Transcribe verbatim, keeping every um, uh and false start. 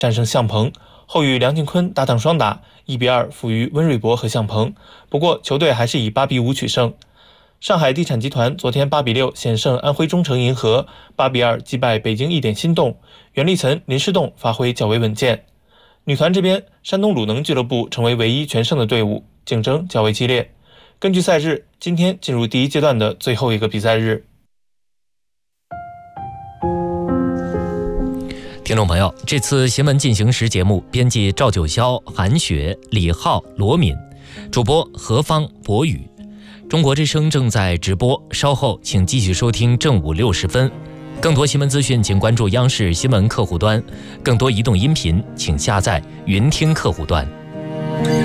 战胜项鹏，后与梁靖昆搭档双打，一比二负于温瑞博和项鹏。不过球队还是以八比五取胜。上海地产集团昨天八比六险胜安徽中诚银河，八比二击败北京易点心动，袁立岑、林诗栋发挥较为稳健。女团这边，山东鲁能俱乐部成为唯一全胜的队伍，竞争较为激烈。根据赛制，今天进入第一阶段的最后一个比赛日。 听众朋友，这次新闻进行时节目编辑赵九霄、韩雪、李浩、罗敏，主播何方、博宇。中国之声正在直播，稍后请继续收听正午六十分。更多新闻资讯，请关注央视新闻客户端；更多移动音频，请下载云听客户端。